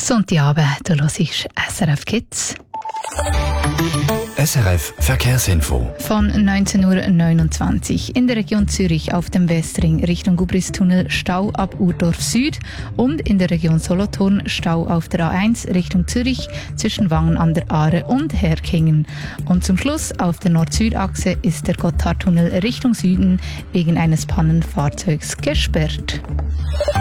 Sonntagabend, du hörst SRF Kids. SRF Verkehrsinfo. Von 19:29 Uhr in der Region Zürich auf dem Westring Richtung Gubristunnel Stau ab Urdorf Süd und in der Region Solothurn Stau auf der A1 Richtung Zürich zwischen Wangen an der Aare und Herkingen. Und zum Schluss auf der Nord-Süd-Achse ist der Gotthardtunnel Richtung Süden wegen eines Pannenfahrzeugs gesperrt.